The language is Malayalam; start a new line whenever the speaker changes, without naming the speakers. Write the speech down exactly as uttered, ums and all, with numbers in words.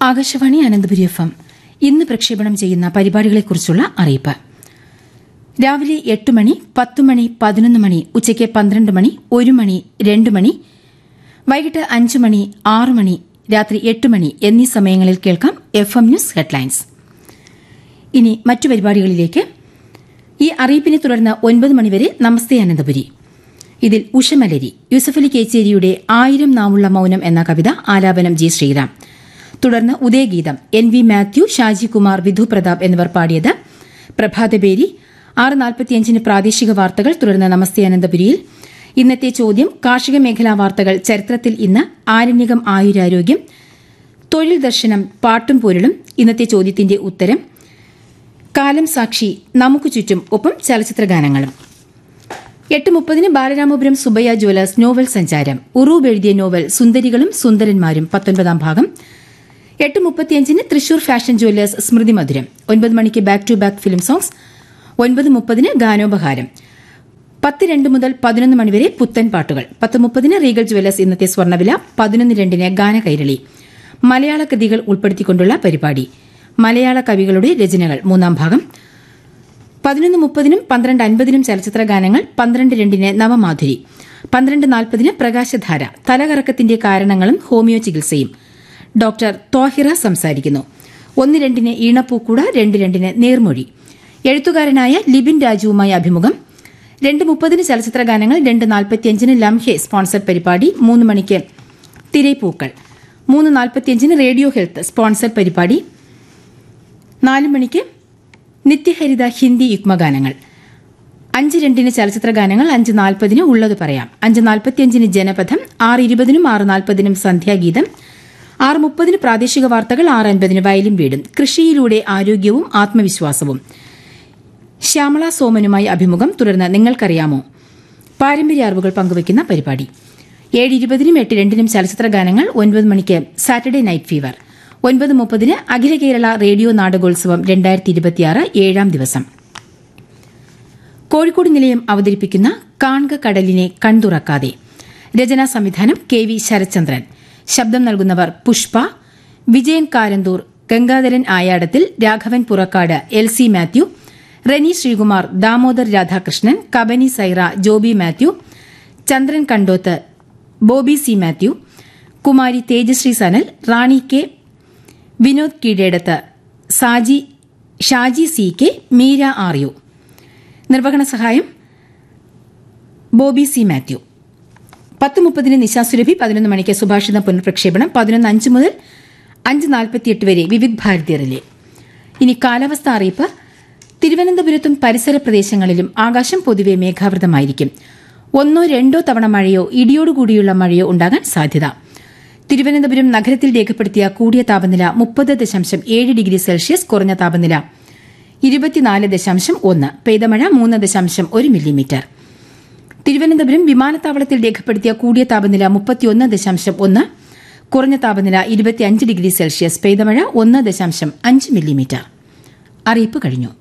ആകാശവാണി അനന്തപുരി എഫ് എം ഇന്ന് പ്രക്ഷേപണം ചെയ്യുന്ന പരിപാടികളെക്കുറിച്ചുള്ള അറിയിപ്പ്. രാവിലെ എട്ട് മണി, പത്ത് മണി, പതിനൊന്ന് മണി, ഉച്ചയ്ക്ക് പന്ത്രണ്ട് മണി, ഒരു മണി, രണ്ട് മണി, വൈകിട്ട് അഞ്ച് മണി, ആറ് മണി, രാത്രി എട്ട് മണി എന്നീ സമയങ്ങളിൽ കേൾക്കാം എഫ് എം ന്യൂസ് ഹെഡ്ലൈൻസ്. ഇനി മറ്റു പരിപാടികളിലേക്ക്. ഈ അറിയിപ്പിനെ തുടർന്ന് ഒൻപത് മണിവരെ നമസ്തേ അനന്തപുരി. ഇതിൽ ഉഷമലരി, യൂസഫലി കേച്ചേരിയുടെ ആയിരം നാവുള്ള മൌനം എന്ന കവിത ആലാപനം ജി ശ്രീറാം. തുടർന്ന് ഉദയഗീതം, എൻ വി മാത്യു, ഷാജി കുമാർ, വിധു പ്രതാപ് എന്നിവർ പാടിയത്. പ്രഭാതപേരി. ആറ് നാൽപ്പത്തിയഞ്ചിന് പ്രാദേശിക വാർത്തകൾ. തുടർന്ന് നമസ്തേ അനന്തപുരിയിൽ ഇന്നത്തെ ചോദ്യം, കാർഷിക മേഖലാ വാർത്തകൾ, ചരിത്രത്തിൽ ഇന്ന്, ആരണ്യകം, ആയുരാരോഗ്യം, തൊഴിൽ ദർശനം, പാട്ടും പൊരുളും, ഇന്നത്തെ ചോദ്യത്തിന്റെ ഉത്തരം, കാലം സാക്ഷി, നമുക്ക് ചുറ്റും, ഒപ്പം ചലച്ചിത്ര ഗാനങ്ങളും. എട്ട് മുപ്പതിന് ബാലരാമപുരം സുബയ്യ ജ്വല്ലേഴ്സ് നോവൽ സഞ്ചാരം, ഉറൂബ് എഴുതിയ നോവൽ സുന്ദരികളും സുന്ദരന്മാരും പത്തൊൻപതാം ഭാഗം. എട്ട് മുപ്പത്തിയഞ്ചിന് തൃശൂർ ഫാഷൻ ജ്വല്ലേഴ്സ് സ്മൃതി മധുരം. ഒൻപത് മണിക്ക് back to back film songs. ഒൻപത് മുപ്പതിന് ഗാനോപഹാരം. പത്ത് രണ്ട് മുതൽ പതിനൊന്ന് മണിവരെ പുത്തൻ പാട്ടുകൾ. പത്ത് മുപ്പതിന് റീഗൽ ജ്വല്ലേഴ്സ് ഇന്നത്തെ സ്വർണ്ണവില. പതിനൊന്ന് രണ്ടിന് ഗാനകൈരളി, മലയാള കൃതികൾ ഉൾപ്പെടുത്തിക്കൊണ്ടുള്ള പരിപാടി, മലയാള കവികളുടെ രചനകൾ മൂന്നാം ഭാഗം. പതിനൊന്ന് മുപ്പതിനും പന്ത്രണ്ട് അൻപതിനും ചലച്ചിത്ര ഗാനങ്ങൾ. പന്ത്രണ്ട് രണ്ടിന് നവമാധുരി. പന്ത്രണ്ട് നാൽപ്പതിന് പ്രകാശധാര, തലകറക്കത്തിന്റെ കാരണങ്ങളും ഹോമിയോ ചികിത്സയും, ഡോക്ടർ തോഹിറ സംസാരിക്കുന്നു. ഒന്ന് രണ്ടിന് ഈണപ്പൂക്കൂട, രണ്ട് രണ്ടിന് നേർമൊഴി, എഴുത്തുകാരനായ ലിബിൻ രാജുവുമായി അഭിമുഖം. രണ്ട് മുപ്പതിന് ചലച്ചിത്ര ഗാനങ്ങൾ. രണ്ട് നാൽപ്പത്തിയഞ്ചിന് ലംഹെ സ്പോൺസർ പരിപാടി. മൂന്ന് മണിക്ക് തിരൈപ്പൂക്കൾ. മൂന്ന് നാൽപ്പത്തിയഞ്ചിന് റേഡിയോ ഹെൽത്ത് സ്പോൺസർ പരിപാടി. നാല് മണിക്ക് നിത്യഹരിത ഹിന്ദി യുഗ്മഗാനങ്ങൾ. അഞ്ച് രണ്ടിന് ചലച്ചിത്ര ഗാനങ്ങൾ. അഞ്ച് നാൽപ്പതിന് ഉള്ളത് പറയാം. അഞ്ച് നാൽപ്പത്തിയഞ്ചിന് ജനപഥം. ആറ് ഇരുപതിനും ആറ് നാൽപ്പതിനും സന്ധ്യാഗീതം. ആറ് മുപ്പതിന് പ്രാദേശിക വാർത്തകൾ. ആറ് അൻപതിന് വയലും വീടും, കൃഷിയിലൂടെ ആരോഗ്യവും ആത്മവിശ്വാസവും, ശ്യാമള സോമനുമായി അഭിമുഖം. തുടർന്ന് നിങ്ങൾക്കറിയാമോ, പാരമ്പര്യ അറിവുകൾ പങ്കുവയ്ക്കുന്ന പരിപാടി. ഏഴ് ഇരുപതിനും എട്ട് രണ്ടിനും ചലച്ചിത്ര ഗാനങ്ങൾ. ഒൻപത് മണിക്ക് സാറ്റർഡേ നൈറ്റ് ഫീവർ. ഒൻപത് മുപ്പതിന് അഖില കേരള റേഡിയോ നാടകോത്സവം രണ്ടായിരത്തി ഇരുപത്തിയാറ് ഏഴാം ദിവസം. കോഴിക്കോട് നിലയം അവതരിപ്പിക്കുന്ന കാൺക കടലിനെ കൺതുറക്കാതെ. രചനാ സംവിധാനം കെ വി ശരത്ചന്ദ്രൻ. ശബ്ദം നൽകുന്നവർ Pushpa, Vijayan Karanthur, Gangadharan Ayadathil, Raghavan Purakkad, L C Mathew, Reni Sreekumar, Damodar Radhakrishnan, Kabani Saira, Joby Mathew, Chandran Kandoth, Bobby C Mathew, Kumari Tejashree Sanal, Rani K, Vinod Keezhedath, Saji Shaji C K, Meera are you. നിർവഹണ സഹായം ബോബി സി മാത്യു. പത്ത് മുപ്പതിന് നിശാസുരഭി. പതിനൊന്ന് മണിക്ക് സുഭാഷിതം പുനഃപ്രക്ഷേപണം. പതിനൊന്ന് അഞ്ച് മുതൽ അഞ്ച് നാൽപ്പത്തിയെട്ട് വരെ വിവിധ് ഭാരതി റിലേ. ഇനി കാലാവസ്ഥ അറിയിപ്പ്. തിരുവനന്തപുരത്തും പരിസര പ്രദേശങ്ങളിലും ആകാശം പൊതുവെ മേഘാവൃതമായിരിക്കും. ഒന്നോ രണ്ടോ തവണ മഴയോ ഇടിയോടുകൂടിയുള്ള മഴയോ ഉണ്ടാകാൻ സാധ്യത. തിരുവനന്തപുരം നഗരത്തിൽ രേഖപ്പെടുത്തിയ കൂടിയ താപനില മുപ്പത് ദശാംശം ഏഴ് ഡിഗ്രി സെൽഷ്യസ്, കുറഞ്ഞ താപനില ഇരുപത്തിനാല് ദശാംശം ഒന്ന്, പെയ്ത മഴ മൂന്ന് ദശാംശം ഒരു മില്ലിമീറ്റർ. തിരുവനന്തപുരം വിമാനത്താവളത്തിൽ രേഖപ്പെടുത്തിയ കൂടിയ താപനില മുപ്പത്തിയൊന്ന് ദശാംശം ഒന്ന്, കുറഞ്ഞ താപനില ഇരുപത്തിയഞ്ച് ഡിഗ്രി സെൽഷ്യസ്, പെയ്ത മഴ ഒന്ന് ദശാംശം അഞ്ച് മില്ലിമീറ്റർ. അറിയിപ്പ് കഴിഞ്ഞു.